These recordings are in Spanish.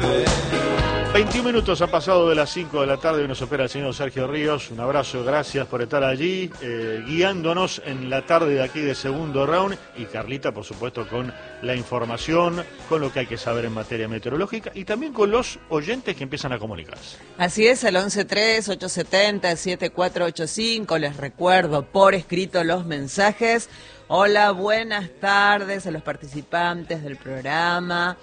21 minutos han pasado de las 5 de la tarde y nos espera el señor Sergio Ríos. Un abrazo, gracias por estar allí, guiándonos en la tarde de aquí de segundo round. Y Carlita, por supuesto, con la información, con lo que hay que saber en materia meteorológica y también con los oyentes que empiezan a comunicarse. Así es, al 113870-7485. Les recuerdo por escrito los mensajes. Hola, buenas tardes a los participantes del programa.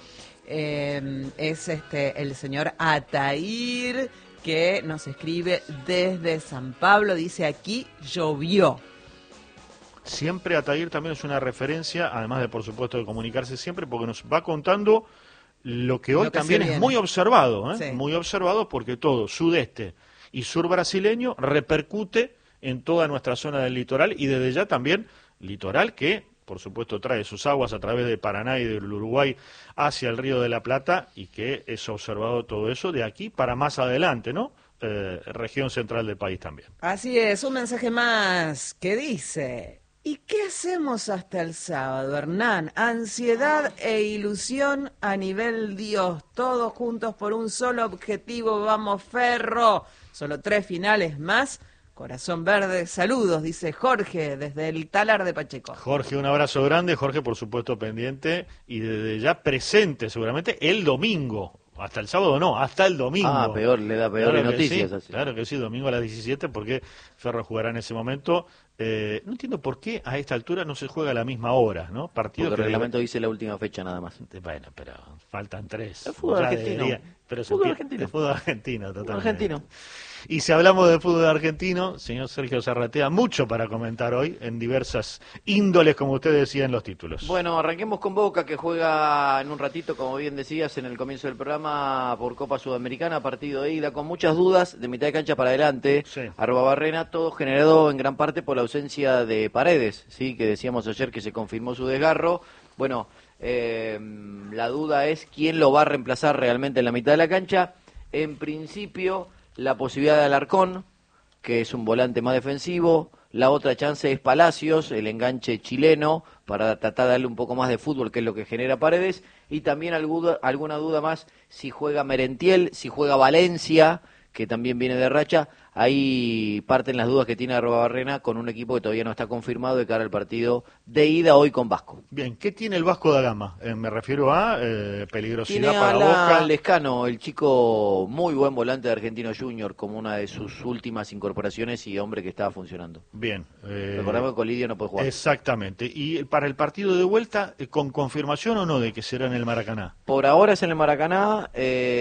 Es el señor Atair que nos escribe desde San Pablo, dice aquí llovió. Siempre Atair también es una referencia, además de por supuesto de comunicarse siempre, porque nos va contando lo que hoy también es muy observado, sí. Muy observado porque todo, sudeste y sur brasileño, repercute en toda nuestra zona del litoral y desde ya también litoral que por supuesto trae sus aguas a través de Paraná y del Uruguay hacia el Río de la Plata y que es observado todo eso de aquí para más adelante, ¿no? Región central del país también. Así es, un mensaje más que dice: ¿y qué hacemos hasta el sábado, Hernán? Ansiedad e ilusión a nivel Dios, todos juntos por un solo objetivo, vamos Ferro, solo 3 finales más. Corazón verde, saludos, dice Jorge, desde el Talar de Pacheco. Jorge, un abrazo grande, Jorge por supuesto pendiente y desde ya presente seguramente el domingo, hasta el sábado no, hasta el domingo. Ah, peor, le da peores noticias. Sí, así. Claro que sí, domingo a las 17 porque Ferro jugará en ese momento. No entiendo por qué a esta altura no se juega a la misma hora, ¿no? Partido porque el reglamento dice la última fecha nada más. Bueno, pero faltan 3. El fútbol argentino. Pero fútbol argentino. El fútbol argentino, totalmente. Argentino. Y si hablamos de fútbol argentino, señor Sergio Zarratea, mucho para comentar hoy en diversas índoles, como usted decía en los títulos. Bueno, arranquemos con Boca, que juega en un ratito, como bien decías, en el comienzo del programa por Copa Sudamericana, partido de ida, con muchas dudas, de mitad de cancha para adelante, sí. Arrobabarrena, todo generado en gran parte por la ausencia de Paredes, sí, que decíamos ayer que se confirmó su desgarro. Bueno, la duda es quién lo va a reemplazar realmente en la mitad de la cancha. En principio, la posibilidad de Alarcón, que es un volante más defensivo. La otra chance es Palacios, el enganche chileno, para tratar de darle un poco más de fútbol, que es lo que genera Paredes. Y también alguna duda más si juega Merentiel, si juega Valencia, que también viene de racha. Ahí parten las dudas que tiene Arrobabarrena con un equipo que todavía no está confirmado de cara al partido de ida hoy con Vasco. Bien, ¿qué tiene el Vasco da Gama? Me refiero a peligrosidad tiene para Boca. Lescano, el chico muy buen volante de Argentino Junior, como una de sus últimas incorporaciones y hombre que estaba funcionando. Bien. Recordamos que Colidio no puede jugar. Exactamente. ¿Y para el partido de vuelta, con confirmación o no de que será en el Maracaná? Por ahora es en el Maracaná,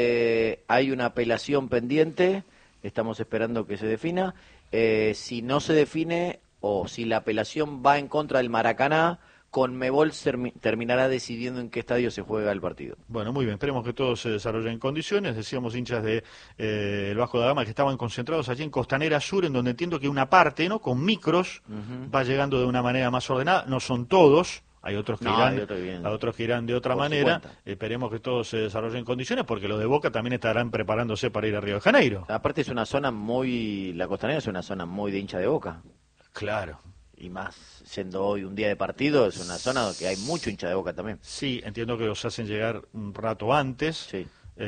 hay una apelación pendiente. Estamos esperando que se defina. Si no se define o si la apelación va en contra del Maracaná, Conmebol terminará decidiendo en qué estadio se juega el partido. Bueno, muy bien. Esperemos que todo se desarrolle en condiciones. Decíamos hinchas de el Vasco da Gama que estaban concentrados allí en Costanera Sur, en donde entiendo que una parte, ¿no? Con micros, va llegando de una manera más ordenada. No son todos. Hay otros que irán de otra manera. Esperemos que todo se desarrolle en condiciones, porque los de Boca también estarán preparándose para ir a Río de Janeiro. Aparte es una zona la Costanera es una zona muy de hincha de Boca. Claro. Y más siendo hoy un día de partido, es una zona donde hay mucho hincha de Boca también. Sí, entiendo que los hacen llegar un rato antes. Sí.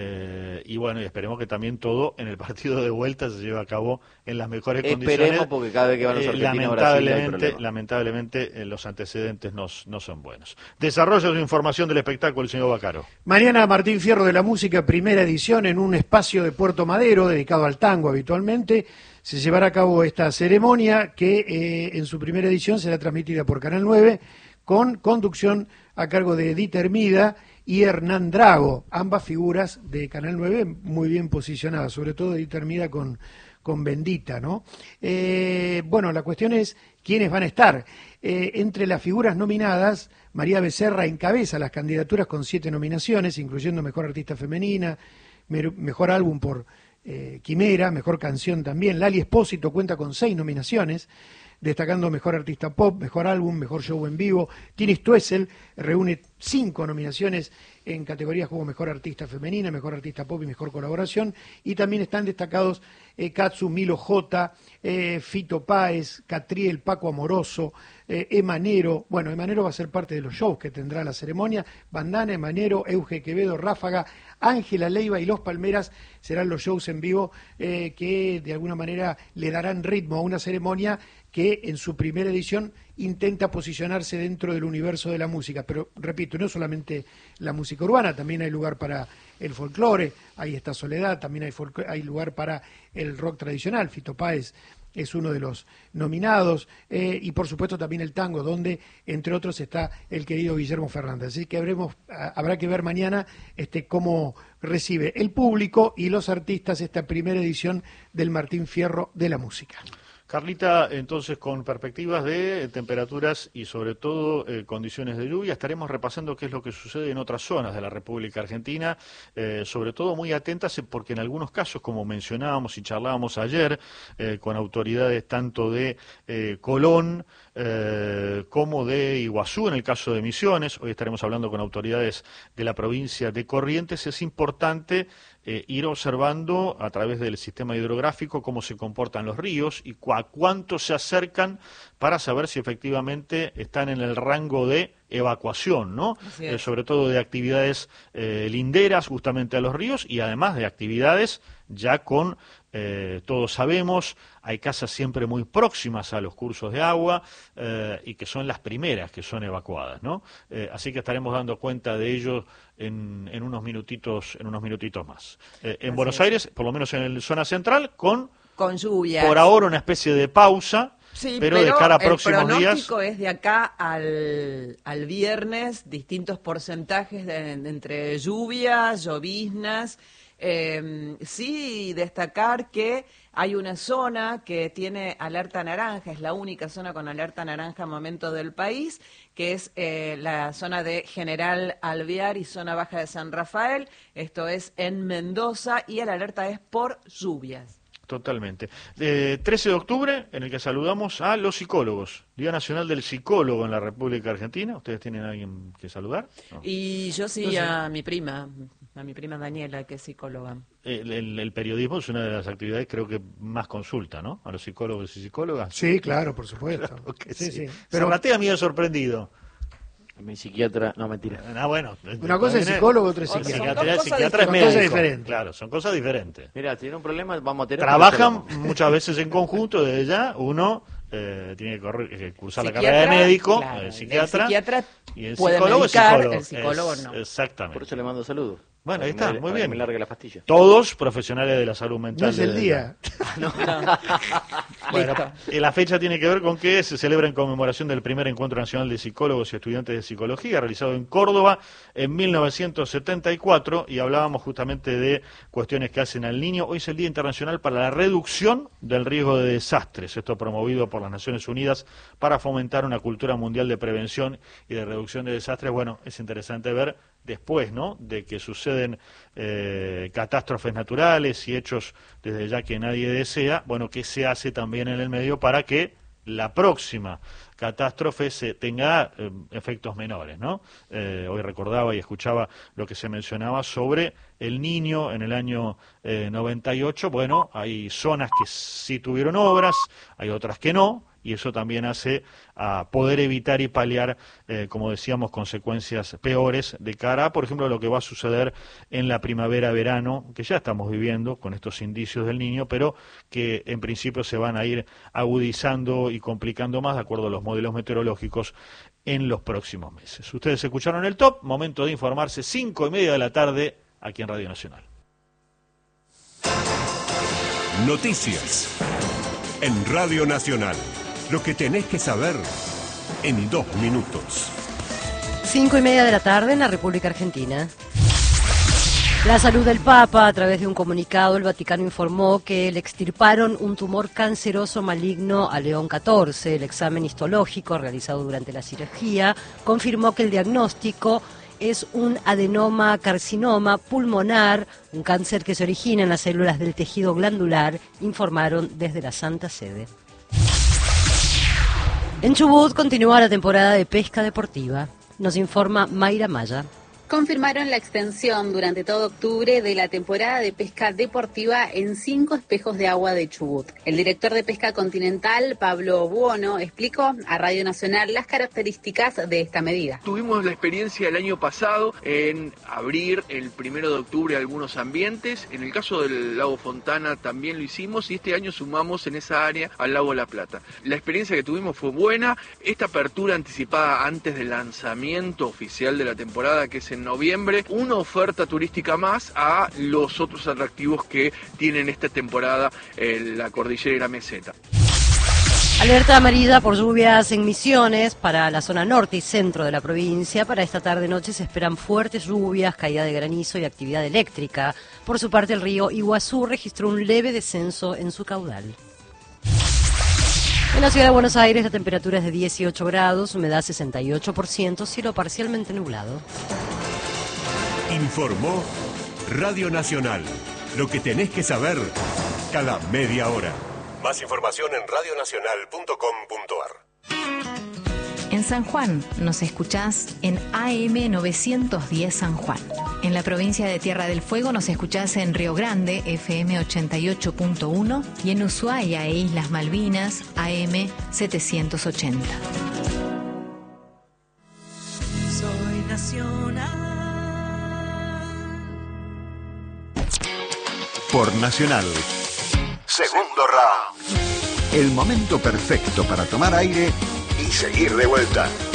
Y bueno, y esperemos que también todo en el partido de vuelta se lleve a cabo en las mejores condiciones. Esperemos, porque cada vez que van los argentinos a Brasil hay problema. Lamentablemente los antecedentes no son buenos. Desarrolla su información del espectáculo el señor Bacaro. Mañana Martín Fierro de la Música, primera edición en un espacio de Puerto Madero dedicado al tango habitualmente. Se llevará a cabo esta ceremonia que en su primera edición será transmitida por Canal 9 con conducción a cargo de Edith Hermida y Hernán Drago, ambas figuras de Canal 9 muy bien posicionadas, sobre todo Edith Hermida con Bendita, ¿no? Bueno, la cuestión es quiénes van a estar. Entre las figuras nominadas, María Becerra encabeza las candidaturas con 7 nominaciones, incluyendo Mejor Artista Femenina, Mejor Álbum por Quimera, Mejor Canción también. Lali Espósito cuenta con 6 nominaciones, destacando Mejor Artista Pop, Mejor Álbum, Mejor Show en Vivo. Tini Stoessel reúne 5 nominaciones en categorías como Mejor Artista Femenina, Mejor Artista Pop y Mejor Colaboración, y también están destacados Katsu, Milo J, Fito Páez, Catriel, Paco Amoroso, Emanero. Bueno, Emanero va a ser parte de los shows que tendrá la ceremonia. Bandana, Emanero, Euge Quevedo, Ráfaga, Ángela Leiva y Los Palmeras serán los shows en vivo que de alguna manera le darán ritmo a una ceremonia que en su primera edición intenta posicionarse dentro del universo de la música. Pero, repito, no solamente la música urbana, también hay lugar para el folclore, ahí está Soledad, también hay lugar para el rock tradicional. Fito Páez es uno de los nominados, y por supuesto también el tango, donde entre otros está el querido Guillermo Fernández. Así que habrá que ver mañana cómo recibe el público y los artistas esta primera edición del Martín Fierro de la música. Carlita, entonces con perspectivas de temperaturas y sobre todo condiciones de lluvia, estaremos repasando qué es lo que sucede en otras zonas de la República Argentina, sobre todo muy atentas porque en algunos casos, como mencionábamos y charlábamos ayer, con autoridades tanto de Colón como de Iguazú, en el caso de Misiones, hoy estaremos hablando con autoridades de la provincia de Corrientes, es importante ir observando a través del sistema hidrográfico cómo se comportan los ríos y a cuánto se acercan para saber si efectivamente están en el rango de evacuación, ¿no? Sobre todo de actividades linderas justamente a los ríos y además de actividades ya con, todos sabemos, hay casas siempre muy próximas a los cursos de agua y que son las primeras que son evacuadas, ¿no? Así que estaremos dando cuenta de ello en unos minutitos más. En Buenos Aires, por lo menos en la zona central, con lluvias. Por ahora una especie de pausa. Sí, pero de cara a próximos días. El pronóstico es de acá al viernes, distintos porcentajes entre lluvias, lloviznas. Sí, destacar que hay una zona que tiene alerta naranja, es la única zona con alerta naranja a momento del país, que es la zona de General Alvear y zona baja de San Rafael, esto es en Mendoza, y la alerta es por lluvias. Totalmente. 13 de octubre, en el que saludamos a los psicólogos. Día Nacional del Psicólogo en la República Argentina. ¿Ustedes tienen a alguien que saludar? ¿No? Y yo sí, entonces, a mi prima Daniela, que es psicóloga. El periodismo es una de las actividades, creo que más consulta, ¿no? A los psicólogos y psicólogas. Sí, claro, por supuesto. Claro que sí. Pero Ratea me ha sorprendido. Mi psiquiatra, no, mentira. Bueno, una cosa es psicólogo, otra es psiquiatra. Psiquiatra es médico. Claro, son cosas diferentes. Mira, si tiene un problema, vamos a tener. Trabajan muchas veces en conjunto, desde ya, uno tiene que cursar la carrera de médico, claro, psiquiatra, y el psicólogo es psicólogo. El psicólogo no. Exactamente. Por eso le mando saludos. Bueno, ahí está, muy bien. Me largue la pastilla. Todos profesionales de la salud mental. No es el día. No. Bueno, la fecha tiene que ver con que se celebra en conmemoración del primer Encuentro Nacional de Psicólogos y Estudiantes de Psicología, realizado en Córdoba en 1974, y hablábamos justamente de cuestiones que hacen al niño. Hoy es el Día Internacional para la Reducción del Riesgo de Desastres, esto promovido por las Naciones Unidas para fomentar una cultura mundial de prevención y de reducción de desastres. Bueno, es interesante ver después, ¿no?, de que suceden catástrofes naturales y hechos desde ya que nadie desea, bueno, qué se hace también en el medio para que la próxima catástrofe tenga efectos menores, ¿no? Hoy recordaba y escuchaba lo que se mencionaba sobre el Niño en el año 98. Bueno, hay zonas que sí tuvieron obras, hay otras que no, y eso también hace a poder evitar y paliar, como decíamos, consecuencias peores de cara a, por ejemplo, lo que va a suceder en la primavera-verano, que ya estamos viviendo con estos indicios del Niño, pero que en principio se van a ir agudizando y complicando más de acuerdo a los modelos meteorológicos en los próximos meses. Ustedes escucharon el top, momento de informarse, 5:30 de la tarde, aquí en Radio Nacional. Noticias en Radio Nacional. Lo que tenés que saber en 2 minutos. 5:30 de la tarde en la República Argentina. La salud del Papa. A través de un comunicado, el Vaticano informó que le extirparon un tumor canceroso maligno a León XIV. El examen histológico realizado durante la cirugía confirmó que el diagnóstico es un adenoma carcinoma pulmonar, un cáncer que se origina en las células del tejido glandular, informaron desde la Santa Sede. En Chubut continúa la temporada de pesca deportiva. Nos informa Mayra Maya. Confirmaron la extensión durante todo octubre de la temporada de pesca deportiva en 5 espejos de agua de Chubut. El director de Pesca Continental, Pablo Buono, explicó a Radio Nacional las características de esta medida. Tuvimos la experiencia el año pasado en abrir el 1 de octubre algunos ambientes. En el caso del lago Fontana también lo hicimos y este año sumamos en esa área al lago La Plata. La experiencia que tuvimos fue buena. Esta apertura anticipada antes del lanzamiento oficial de la temporada, que es en noviembre, una oferta turística más a los otros atractivos que tienen esta temporada la cordillera y la meseta. Alerta amarilla por lluvias en Misiones para la zona norte y centro de la provincia. Para esta tarde-noche se esperan fuertes lluvias, caída de granizo y actividad eléctrica. Por su parte, el río Iguazú registró un leve descenso en su caudal. En la ciudad de Buenos Aires la temperatura es de 18 grados, humedad 68%, cielo parcialmente nublado. Informó Radio Nacional. Lo que tenés que saber cada media hora. Más información en radionacional.com.ar. En San Juan nos escuchás en AM 910 San Juan. En la provincia de Tierra del Fuego nos escuchás en Río Grande, FM 88.1, y en Ushuaia e Islas Malvinas, AM 780. Soy nacional. Por Nacional. Segundo round. El momento perfecto para tomar aire y seguir de vuelta.